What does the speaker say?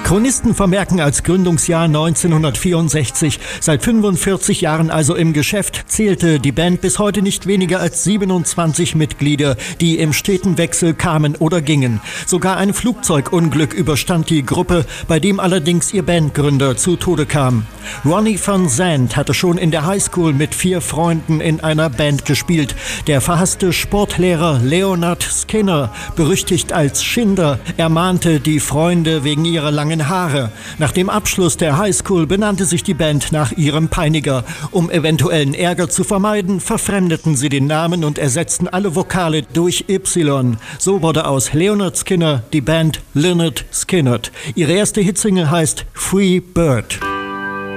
Chronisten vermerken als Gründungsjahr 1964. Seit 45 Jahren also im Geschäft, zählte die Band bis heute nicht weniger als 27 Mitglieder, die im steten Wechsel kamen oder gingen. Sogar ein Flugzeugunglück überstand die Gruppe, bei dem allerdings ihr Bandgründer zu Tode kam. Ronnie Van Zandt hatte schon in der Highschool mit 4 Freunden in einer Band gespielt. Der verhasste Sportlehrer Leonard Skinner, berüchtigt als Schinder, ermahnte die Freunde wegen ihrer langen Haare. Nach dem Abschluss der Highschool benannte sich die Band nach ihrem Peiniger. Um eventuellen Ärger zu vermeiden, verfremdeten sie den Namen und ersetzten alle Vokale durch Y. So wurde aus Leonard Skinner die Band Lynyrd Skynyrd. Ihre erste Hitsingle heißt Free Bird.